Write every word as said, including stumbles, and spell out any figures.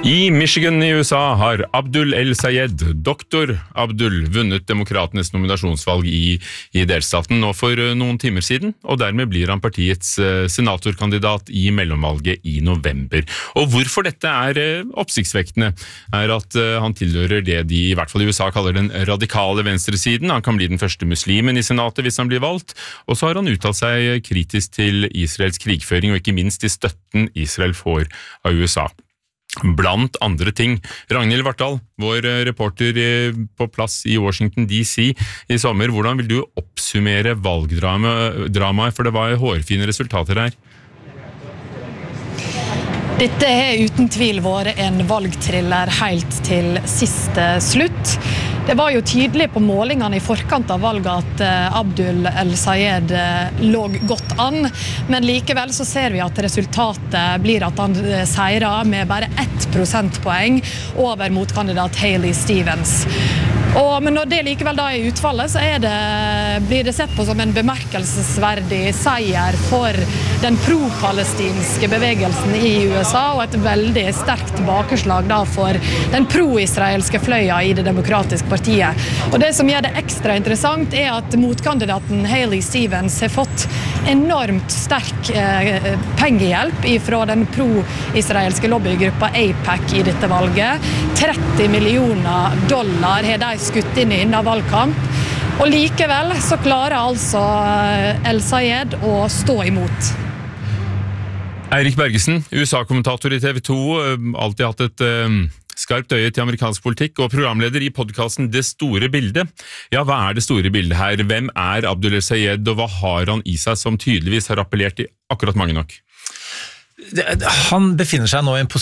I Michigan i U S A har Abdul El-Sayed, doktor Abdul, vunnet demokratenes nominasjonsvalg i, i delstaten nå for noen timer siden, og dermed blir han partiets senatorkandidat i mellomvalget i november. Og hvorfor dette er oppsiktsvekkende, er at han tilhører det de i hvert fall i U S A kaller den radikale venstresiden. Han kan bli den første muslimen i senatet hvis han blir valgt, og så har han uttalt seg kritisk til Israels krigføring, og ikke minst til støtten Israel får av U S A. Blant andre ting. Ragnhild Vartdal, vår reporter på plass i Washington D C i sommer, hvordan vil du oppsummere valgdramaet, for det var hårfine resultater her? Dette er uten tvil vært en valgthriller helt til siste slutt. Det var jo tydelig på målingene i forkant av valget at Abdul El-Sayed lå godt an, men likevel så ser vi at resultatet blir at han seirer med bare ett prosentpoeng over motkandidat Haley Stevens. Og, men når det likevel da er utfallet, så er det, blir det sett på som en bemerkelsesverdig seier for den pro-palestinske bevegelsen i U S A, og et veldig sterkt tilbakeslag da for den pro-israelske fløya i det demokratiske partiet. Og det som gjør det ekstra interessant er at motkandidaten Haley Stevens har fått enormt sterk eh, pengehjelp fra den pro-israelske lobbygruppa AIPAC i dette valget. tretti millioner dollar har de skutt inn i innen valgkamp, og likevel så klarer altså El-Sayed å stå imot. Eirik Bergesen, U S A-kommentator i T V to, alltid hatt et uh, skarpt øye til amerikansk politikk, og programleder i podcasten Det store bildet. Ja, hva er det store bildet her? Hvem er Abdul El-Sayed, og hva har han i seg som tydeligvis har appellert i akkurat mange nok? Han befinner seg nå i en posisjon